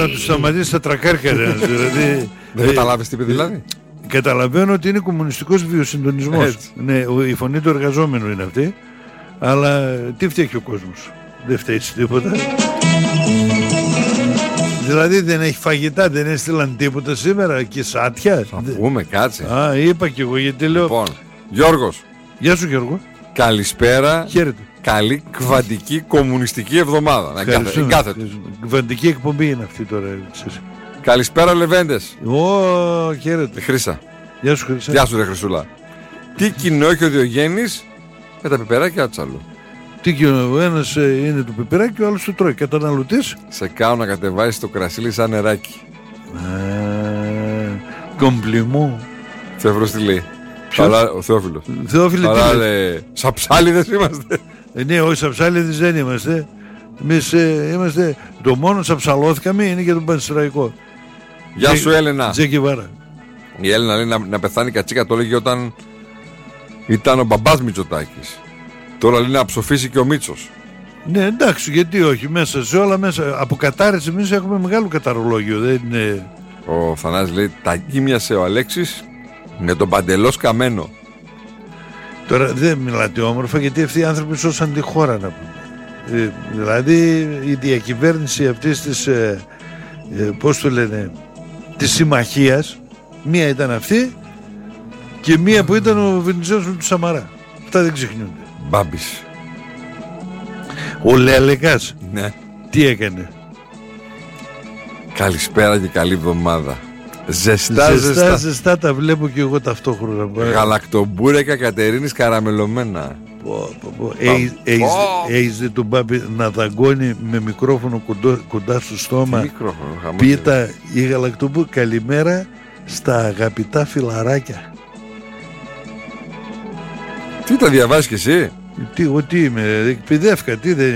να τους σταματήσει τα τρακάρια. Δηλαδή, δεν καταλάβεις τι είπε δηλαδή? Καταλαβαίνω ότι είναι κομμουνιστικός βιοσυντονισμός. Ναι, η φωνή του εργαζόμενου είναι αυτή. Αλλά τι φταίει ο κόσμος? Δεν φταίει τίποτα. Δηλαδή δεν έχει φαγητά, δεν έστειλαν τίποτα σήμερα και σάτια. Θα πούμε, κάτσε. Είπα και εγώ γιατί λέω. Λοιπόν, Γιώργος. Γεια σου Γιώργο. Καλησπέρα. Χαίρετε. Καλή κβαντική κομμουνιστική εβδομάδα. Κβαντική εκπομπή είναι αυτή τώρα. Καλησπέρα Λεβέντες. Χαίρετε. Χρύσα. Γεια σου Χρύσα. Γεια σου ρε Χρυσούλα. Τι κοινό έχει ο Διογέννης με τα πιπεράκια του άλλου? Τι κοινό? Ο ένας είναι το πιπεράκι και ο άλλος το τρώει. Καταναλωτής. Σε κάνω να κατεβάσεις το κρασίλι σαν νεράκι. Κομπλιμό. Θεόφιλος τι λέει? Ο Θεόφιλος. Θεόφιλε τι λέει? Σαψάλιδες είμαστε. Ναι, όχι σαψάλιδες δεν είμαστε. Εμείς είμαστε. Το μόνο σαψαλώθηκαμε είναι για τον Πανσεραϊκό. Γεια σου Έλενα. Τζέκι Βάρα. Η Έλενα λέει να πεθάνει η κατσίκα, το έλεγε όταν ήταν ο μπαμπάς Μητσοτάκης. Τώρα λέει να ψοφήσει και ο Μίτσος. Ναι, εντάξει, γιατί όχι, μέσα σε όλα μέσα. Από κατάρρευση εμείς έχουμε μεγάλο καταρολόγιο. Δεν είναι... Ο Θανάσης λέει τα κοίμιασε ο Αλέξης με τον Παντελός καμένο. Τώρα δεν μιλάτε όμορφα, γιατί αυτοί οι άνθρωποι σώσαν τη χώρα, να πούμε. Δηλαδή η διακυβέρνηση αυτής της πώς το λένε, της συμμαχίας, μία ήταν αυτή και μία που ήταν ο Βενιζέλος με του Σαμαρά. Αυτά δεν ξεχνιούνται. Μπάμπης. Ο Λέλεκας. Ναι. Τι έκανε? Καλησπέρα και καλή εβδομάδα. Ζεστά τα βλέπω και εγώ ταυτόχρονα. Γαλακτομπούρεκα Κατερίνης καραμελωμένα. Έχεις δει τον Μπάμπη να δαγκώνει με μικρόφωνο κοντά στο στόμα? Πίτα η γαλακτομπούρεκα. Καλημέρα στα αγαπητά φιλαράκια. Τι τα διαβάζεις κι εσύ? Τι είμαι, εκπαιδεύκα, τι δεν...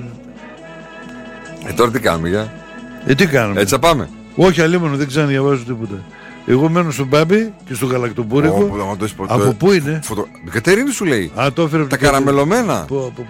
Τώρα τι κάνουμε για? Τι κάνουμε? Έτσι θα πάμε? Όχι, αλίμονο, δεν ξαναδιαβάζω τίποτα. Εγώ μένω στον Μπάμπη και στο γαλακτομπούρικο. Από πού είναι? Κατερίνη σου λέει. Το έφερε τα καραμελωμένα.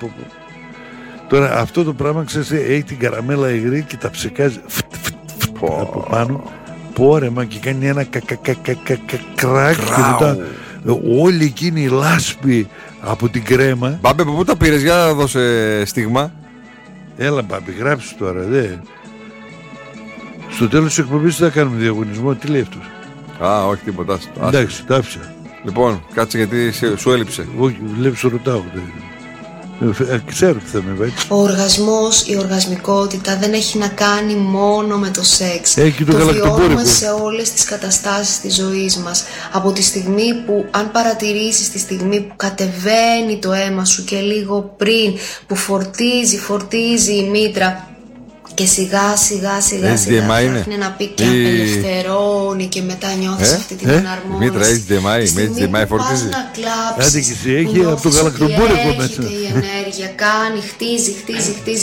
Τώρα αυτό το πράγμα, ξέρεις, έχει την καραμέλα υγρή και τα ψεκάζει από πάνω. Πόρεμα και κάνει ένα κράκ και μετά όλη εκείνη η λάσπη από την κρέμα. Μπάμπε, πού τα πήρες? Για να δώσε στίγμα. Έλα Μπάμπη, γράψει τώρα, δε. Στο τέλος της εκπομπής θα κάνουμε διαγωνισμό. Τι λέει αυτός? Όχι τίποτα. Εντάξει, τα άφησα. Λοιπόν, κάτσε γιατί σου έλειψε. Όχι, βλέπεις, ρωτάω. Ξέρω τι θα με βάλει. Ο οργασμός, η οργασμικότητα δεν έχει να κάνει μόνο με το σεξ. Έχει το βιώνουμε σε όλες τις καταστάσεις της ζωής μας. Από τη στιγμή που, αν παρατηρήσεις τη στιγμή που κατεβαίνει το αίμα σου και λίγο πριν, που φορτίζει η μήτρα και σιγά σιγά φτιάχνει ένα πικ και απελευθερώνει και μετά νιώθεις αυτή την εναρμόνιση. Μήτρα HDMI φορτίζει. Άντε και εσύ, έχει από το γαλακτομπούρικο μέσα. Έρχεται η ενέργεια, κάνει, χτίζει.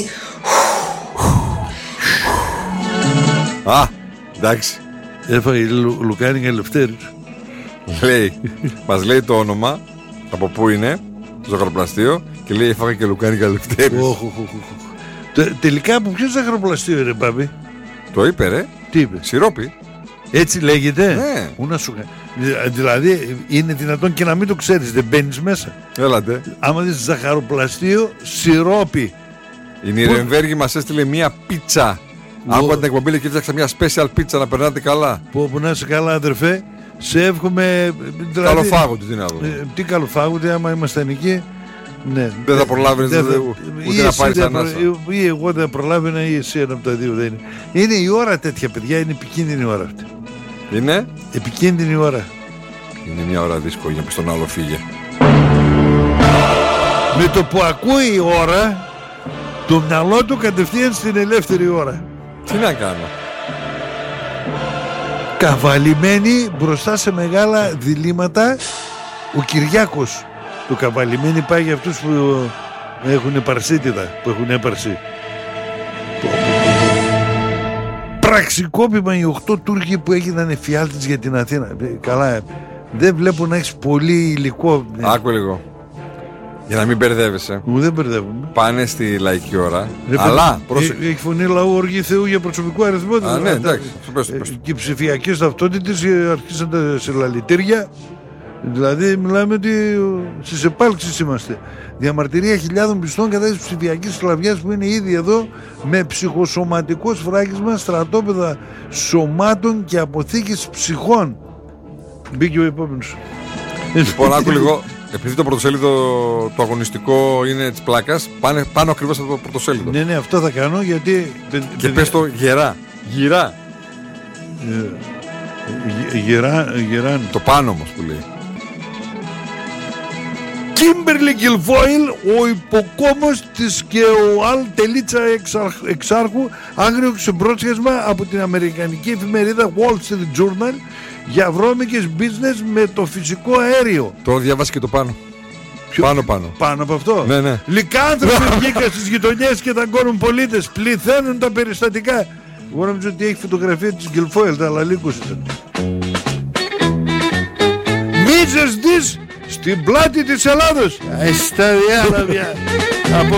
Εντάξει. Έφαγε Λουκάνικα Ελευθέρης. Μας λέει το όνομα, από πού είναι, το ζαχαροπλαστείο, και λέει έφαγε και Λουκάνικα Ελευθέρης. Τελικά από ποιο ζαχαροπλαστείο είναι, Μπάμπη? Το είπε ρε. Τι είπε? Σιρόπι. Έτσι λέγεται? Ναι. Δηλαδή είναι δυνατόν και να μην το ξέρεις? Δεν μπαίνεις μέσα? Έλατε. Άμα δεις ζαχαροπλαστείο, σιρόπι. Η Νιρεμβέργη μας έστειλε μία πίτσα. Άκουγα την εκπομπή και έφτιαξα μια special πίτσα να περνάτε καλά. Που να είσαι καλά, αδερφέ. Σε εύχομαι. Καλοφάγονται, τι να δω. Τι καλοφάγονται, άμα ήμασταν εκεί. Ναι. Δεν θα προλάβαινες ούτε να πάρεις ανάσα. Ή εγώ δεν προλάβαινα ή εσύ, ένα από τα δύο δεν είναι. Είναι η ώρα τέτοια, παιδιά, είναι επικίνδυνη η ώρα αυτή. Είναι επικίνδυνη ώρα. Είναι μια ώρα δύσκολη για να πεις τον άλλο φύγε. Με το που ακούει η ώρα, το μυαλό του κατευθείαν στην ελεύθερη ώρα. Τι να κάνω? Καβαλημένοι μπροστά σε μεγάλα διλήμματα. Ο Κυριάκος. Το καβαλημένοι πάει για αυτούς που έχουν παρσίτιδα, που έχουν έπαρση. Πραξικόπημα οι 8 Τούρκοι που έγιναν εφιάλτες για την Αθήνα. Καλά, δεν βλέπω να έχεις πολύ υλικό. Άκου λίγο. Για να μην μπερδεύεσαι. Δεν μπερδεύομαι. Πάνε στη λαϊκή ώρα. Αλλά έχει φωνή λαού οργή Θεού για προσωπικό αριθμό. Ναι, εντάξει. Και οι ψηφιακές ταυτότητες αρχίσαν τα συλλαλητήρια. Δηλαδή μιλάμε ότι στις επάλξεις είμαστε. Διαμαρτυρία χιλιάδων πιστών κατά της ψηφιακής σκλαβιάς που είναι ήδη εδώ, με ψυχοσωματικό σφράγισμα, στρατόπεδα σωμάτων και αποθήκες ψυχών. Μπήκε ο επόμενος. Λοιπόν, άκου λίγο. Επειδή το πρωτοσέλιδο το αγωνιστικό είναι της πλάκας, πάνε πάνω ακριβώς από το πρωτοσέλιδο. Ναι, αυτό θα κάνω γιατί. Και πες το γερά. Γυρά. Γεράν. Το πάνω όμως που λέει. Κίμπερλι Γκιλφόιλ, ο υποκόμος της και ο Αλ Τελίτσα εξάρχου, άγριο ξεμπρότσιασμα από την αμερικανική εφημερίδα Wall Street Journal για βρώμικες business με το φυσικό αέριο. Τώρα διαβάσει και το πάνω. Πάνω. Πάνω από αυτό. Ναι. Λυκάνθρωποι βγήκαν στις γειτονιές και δαγκώνουν πολίτες. Πληθαίνουν τα περιστατικά. Εγώ νομίζω ότι έχει φωτογραφία της Γκιλφόιλ, τα λαλίκους ήταν. Μίζες της στην πλάτη της Ελλάδος. Στα διάλαβια.